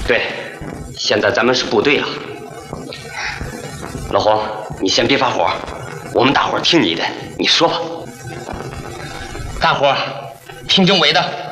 对，现在咱们是部队了。老黄，你先别发火，我们大伙儿听你的，你说吧。 大伙儿听政委的。